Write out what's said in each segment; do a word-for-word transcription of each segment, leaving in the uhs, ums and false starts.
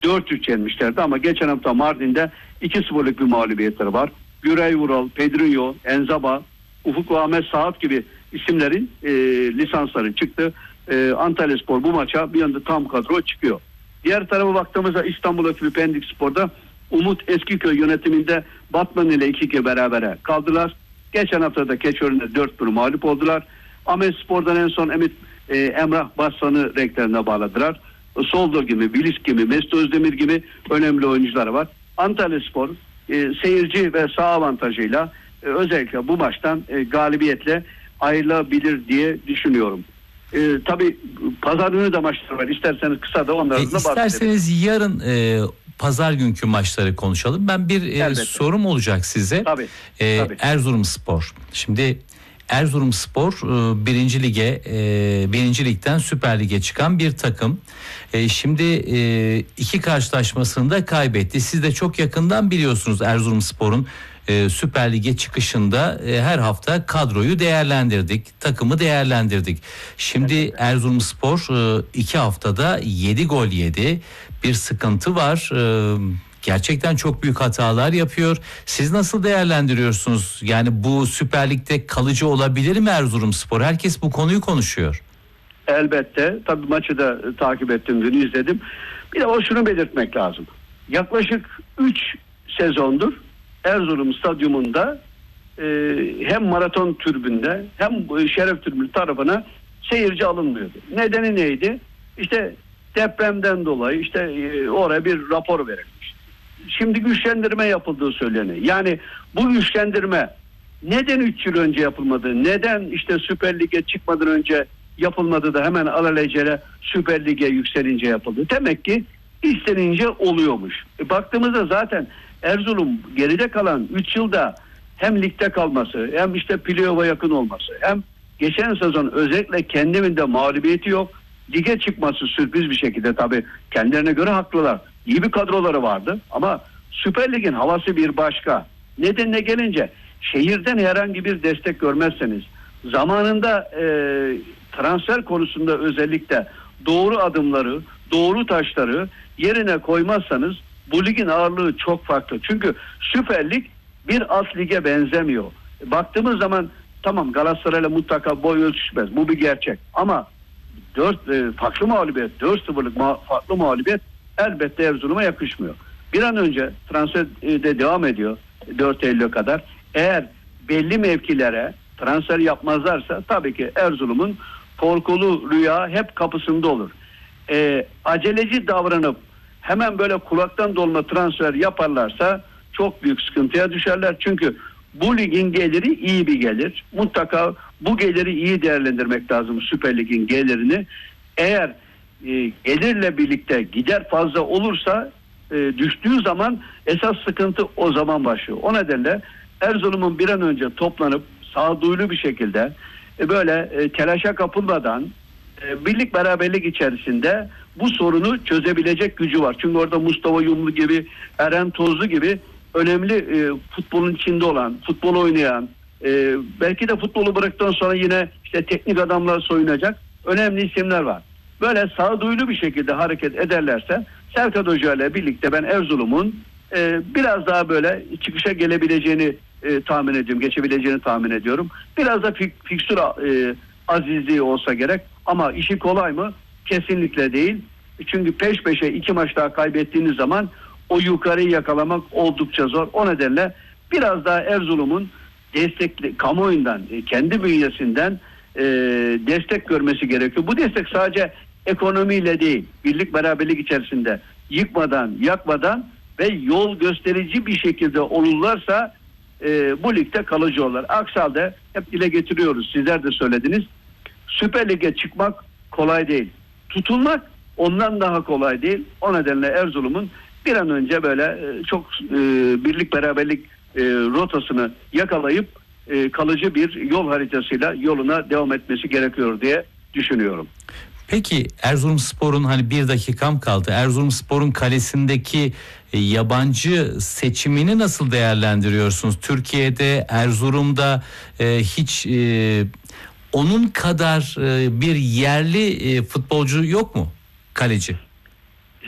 dört üç yenmişlerdi ama geçen hafta Mardin'de iki sıfırlık bir mağlubiyetleri var. Güray Vural, Pedrinho, Enzaba, Ufuk ve Ahmet Saat gibi isimlerin e, lisansları çıktı. E, Antalyaspor bu maça bir anda tam kadro çıkıyor. Diğer tarafa baktığımızda İstanbul Ötülü Pendik Spor'da Umut Eskiköy yönetiminde Batman ile iki iki berabere kaldılar. Geçen hafta da Keçiören'de dört bir mağlup oldular. Ahmet Spor'dan en son Emit, e, Emrah Baslan'ı renklerine bağladılar. Soldo gibi, Bilis gibi, Mesut Özdemir gibi önemli oyuncular var. Antalyaspor e, seyirci ve saha avantajıyla e, özellikle bu maçtan e, galibiyetle ayrılabilir diye düşünüyorum. E, tabii pazar günü de maçlar var. İsterseniz kısa da onlardan e, da bahsedelim. İsterseniz yarın e, pazar günkü maçları konuşalım. Ben bir e, sorum olacak size. Tabii, e, tabii. Erzurumspor. Şimdi Erzurumspor e, birinci lige, e, birinci ligden Süper Lig'e çıkan bir takım. E, şimdi e, iki karşılaşmasında kaybetti. Siz de çok yakından biliyorsunuz Erzurumspor'un e, Süper Lig'e çıkışında e, her hafta kadroyu değerlendirdik, takımı değerlendirdik. Şimdi evet. Erzurumspor e, iki haftada yedi gol yedi. Bir sıkıntı var. E, Gerçekten çok büyük hatalar yapıyor. Siz nasıl değerlendiriyorsunuz? Yani bu Süper Lig'de kalıcı olabilir mi Erzurumspor? Herkes bu konuyu konuşuyor. Elbette. Tabii maçı da takip ettim, dün izledim. Bir de o şunu belirtmek lazım. Yaklaşık üç sezondur Erzurum Stadyumunda e, hem maraton tribünde hem şeref tribünü tarafına seyirci alınmıyordu. Nedeni neydi? İşte depremden dolayı işte e, oraya bir rapor verilmiş. Şimdi güçlendirme yapıldığı söyleniyor. Yani bu güçlendirme neden üç yıl önce yapılmadı? Neden işte Süper Lig'e çıkmadan önce yapılmadı da hemen alelacele Süper Lig'e yükselince yapıldı? Demek ki istenince oluyormuş. E baktığımızda zaten Erzurum geride kalan üç yılda hem ligde kalması hem işte playoff'a yakın olması hem geçen sezon özellikle kendi evinde mağlubiyeti yok. Lige çıkması sürpriz bir şekilde, tabii kendilerine göre haklılar. İyi bir kadroları vardı ama Süper Lig'in havası bir başka. Nedenine gelince şehirden herhangi bir destek görmezseniz, zamanında e, transfer konusunda özellikle doğru adımları, doğru taşları yerine koymazsanız bu ligin ağırlığı çok farklı. Çünkü Süper Lig bir alt lige benzemiyor. Baktığımız zaman tamam, Galatasaray'la mutlaka boy ölçüşmez. Bu bir gerçek. Ama dört e, farklı mağlubiyet, dört sıfırlık ma- farklı mağlubiyet elbette Erzurum'a yakışmıyor. Bir an önce transfer de devam ediyor dört Eylül'e kadar. Eğer belli mevkilere transfer yapmazlarsa tabii ki Erzurum'un korkulu rüya hep kapısında olur. E, aceleci davranıp hemen böyle kulaktan dolma transfer yaparlarsa çok büyük sıkıntıya düşerler. Çünkü bu ligin geliri iyi bir gelir. Mutlaka bu geliri iyi değerlendirmek lazım, Süper Lig'in gelirini. Eğer e, gelirle birlikte gider fazla olursa e, düştüğü zaman esas sıkıntı o zaman başlıyor. O nedenle Erzurum'un bir an önce toplanıp sağduyulu bir şekilde e, böyle e, telaşa kapılmadan e, birlik beraberlik içerisinde bu sorunu çözebilecek gücü var. Çünkü orada Mustafa Yumlu gibi, Eren Tozlu gibi önemli e, futbolun içinde olan, futbol oynayan, e, belki de futbolu bıraktıktan sonra yine işte teknik adamlar soyunacak önemli isimler var. Böyle sağduyulu bir şekilde hareket ederlerse Serkan Hoca ile birlikte ben Erzurum'un e, biraz daha böyle çıkışa gelebileceğini e, tahmin ediyorum, geçebileceğini tahmin ediyorum. Biraz da fik- fiksür e, azizliği olsa gerek ama işi kolay mı? Kesinlikle değil. Çünkü peş peşe iki maç daha kaybettiğiniz zaman o yukarıyı yakalamak oldukça zor. O nedenle biraz daha Erzurum'un destekli, kamuoyundan, kendi bünyesinden e, destek görmesi gerekiyor. Bu destek sadece ekonomiyle değil, birlik beraberlik içerisinde yıkmadan, yakmadan ve yol gösterici bir şekilde olurlarsa e, bu ligde kalıcı olurlar. Aksi halde hep dile getiriyoruz, sizler de söylediniz. Süper Lig'e çıkmak kolay değil. Tutulmak ondan daha kolay değil. O nedenle Erzurum'un bir an önce böyle çok e, birlik beraberlik e, rotasını yakalayıp e, kalıcı bir yol haritasıyla yoluna devam etmesi gerekiyor diye düşünüyorum. Peki Erzurumspor'un, hani bir dakikam kaldı, Erzurumspor'un kalesindeki e, yabancı seçimini nasıl değerlendiriyorsunuz? Türkiye'de, Erzurum'da e, hiç e, onun kadar e, bir yerli e, futbolcu yok mu? Kaleci.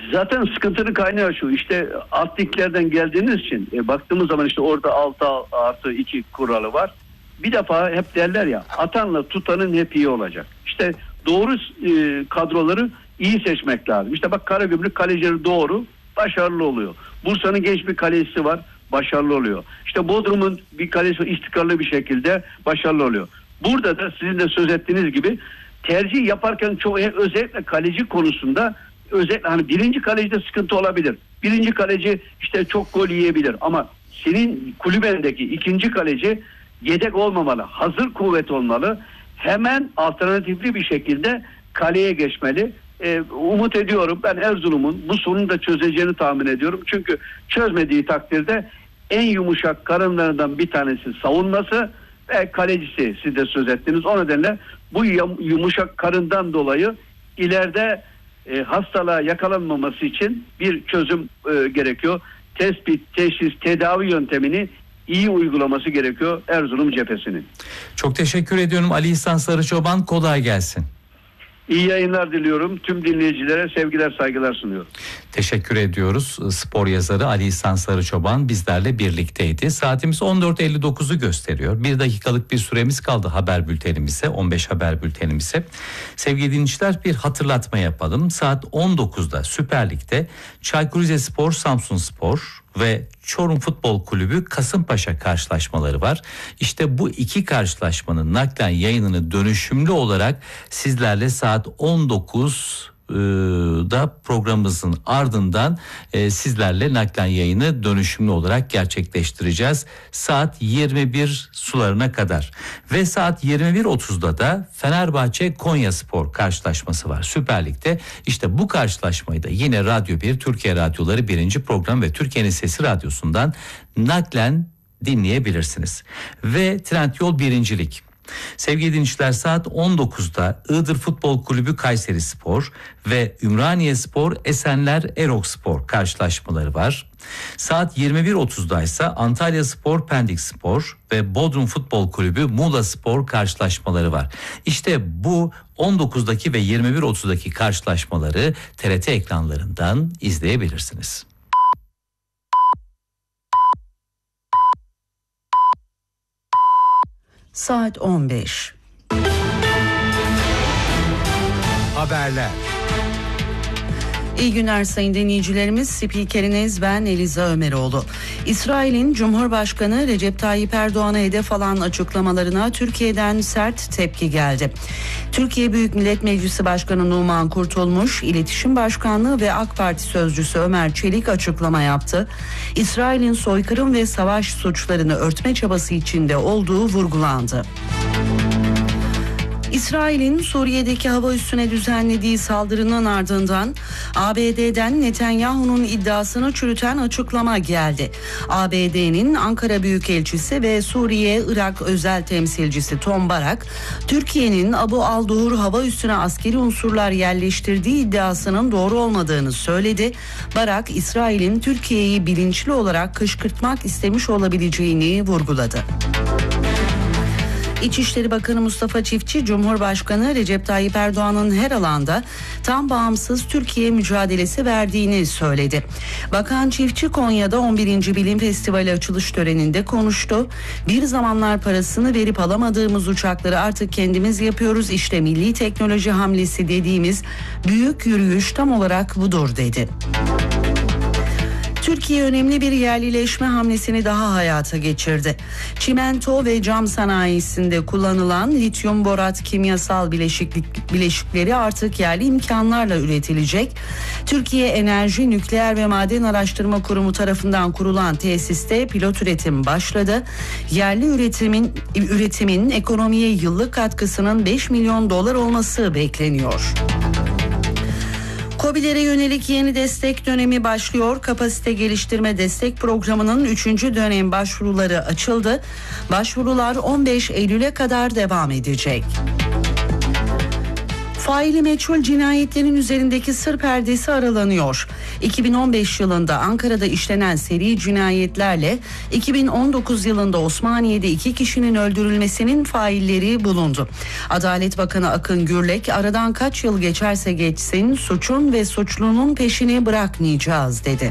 Zaten sıkıntının kaynağı şu, işte alt liglerden geldiğiniz için e, baktığımız zaman işte orada altı artı iki kuralı var. Bir defa hep derler ya, atanla tutanın hep iyi olacak. İşte doğru e, kadroları iyi seçmek lazım. İşte bak, Karagümrük kalecileri doğru, başarılı oluyor. Bursa'nın genç bir kalecisi var, başarılı oluyor. İşte Bodrum'un bir kalesi istikrarlı bir şekilde başarılı oluyor. Burada da sizin de söz ettiğiniz gibi tercih yaparken çok, özellikle kaleci konusunda, özellikle hani birinci kalecide sıkıntı olabilir. Birinci kaleci işte çok gol yiyebilir ama senin kulübendeki ikinci kaleci yedek olmamalı, hazır kuvvet olmalı. Hemen alternatifli bir şekilde kaleye geçmeli. Ee, umut ediyorum, ben Erzurum'un bu sorunu da çözeceğini tahmin ediyorum. Çünkü çözmediği takdirde en yumuşak karınlarından bir tanesi savunması ve kalecisi, siz de söz ettiniz. O nedenle bu yumuşak karından dolayı ileride e, hastalığa yakalanmaması için bir çözüm e, gerekiyor. Tespit, teşhis, tedavi yöntemini iyi uygulaması gerekiyor Erzurum cephesinin. Çok teşekkür ediyorum Ali İhsan Sarıçoban, kolay gelsin. İyi yayınlar diliyorum. Tüm dinleyicilere sevgiler, saygılar sunuyorum. Teşekkür ediyoruz. Spor yazarı Ali İhsan Sarıçoban bizlerle birlikteydi. Saatimiz on dört elli dokuzu gösteriyor. Bir dakikalık bir süremiz kaldı haber bültenimize, on beş haber bültenimize. Sevgili dinleyiciler, bir hatırlatma yapalım. Saat on dokuzda Süper Lig'de Çaykur Rizespor, Samsunspor ve Çorum Futbol Kulübü Kasımpaşa karşılaşmaları var. İşte bu iki karşılaşmanın naklen yayınını dönüşümlü olarak sizlerle saat on dokuzda programımızın ardından e, sizlerle naklen yayını dönüşümlü olarak gerçekleştireceğiz. Saat yirmi bir sularına kadar ve saat yirmi bir otuzda da Fenerbahçe Konyaspor karşılaşması var Süper Lig'de. İşte bu karşılaşmayı da yine Radyo bir, Türkiye Radyoları birinci program ve Türkiye'nin Sesi Radyosu'ndan naklen dinleyebilirsiniz. Ve Trendyol birincilik. Sevgili dinleyiciler, saat on dokuzda Iğdır Futbol Kulübü Kayserispor ve Ümraniyespor Esenler Erokspor karşılaşmaları var. Saat yirmi bir otuzda ise Antalyaspor Pendikspor ve Bodrum Futbol Kulübü Muğlaspor karşılaşmaları var. İşte bu on dokuzdaki ve yirmi bir otuzdaki karşılaşmaları T R T ekranlarından izleyebilirsiniz. Saat on beş. Haberler. İyi günler sayın dinleyicilerimiz. Spikeriniz ben Eliza Ömeroğlu. İsrail'in Cumhurbaşkanı Recep Tayyip Erdoğan'a hedef alan açıklamalarına Türkiye'den sert tepki geldi. Türkiye Büyük Millet Meclisi Başkanı Numan Kurtulmuş, İletişim Başkanlığı ve AK Parti Sözcüsü Ömer Çelik açıklama yaptı. İsrail'in soykırım ve savaş suçlarını örtme çabası içinde olduğu vurgulandı. İsrail'in Suriye'deki hava üssüne düzenlediği saldırının ardından A B D'den Netanyahu'nun iddiasını çürüten açıklama geldi. A B D'nin Ankara Büyükelçisi ve Suriye-Irak özel temsilcisi Tom Barak, Türkiye'nin Abu al-Duhur hava üssüne askeri unsurlar yerleştirdiği iddiasının doğru olmadığını söyledi. Barak, İsrail'in Türkiye'yi bilinçli olarak kışkırtmak istemiş olabileceğini vurguladı. İçişleri Bakanı Mustafa Çiftçi, Cumhurbaşkanı Recep Tayyip Erdoğan'ın her alanda tam bağımsız Türkiye mücadelesi verdiğini söyledi. Bakan Çiftçi, Konya'da on birinci Bilim Festivali açılış töreninde konuştu. Bir zamanlar parasını verip alamadığımız uçakları artık kendimiz yapıyoruz. İşte milli teknoloji hamlesi dediğimiz büyük yürüyüş tam olarak budur dedi. Türkiye önemli bir yerlileşme hamlesini daha hayata geçirdi. Çimento ve cam sanayisinde kullanılan lityum borat kimyasal bileşiklik, bileşikleri artık yerli imkanlarla üretilecek. Türkiye Enerji, Nükleer ve Maden Araştırma Kurumu tarafından kurulan tesiste pilot üretim başladı. Yerli üretimin üretimin ekonomiye yıllık katkısının beş milyon dolar olması bekleniyor. KOBİ'lere yönelik yeni destek dönemi başlıyor. Kapasite geliştirme destek programının üçüncü dönem başvuruları açıldı. Başvurular on beş Eylül'e kadar devam edecek. Faili meçhul cinayetlerin üzerindeki sır perdesi aralanıyor. iki bin on beş yılında Ankara'da işlenen seri cinayetlerle iki bin on dokuz yılında Osmaniye'de iki kişinin öldürülmesinin failleri bulundu. Adalet Bakanı Akın Gürlek, aradan kaç yıl geçerse geçsin suçun ve suçlunun peşini bırakmayacağız dedi.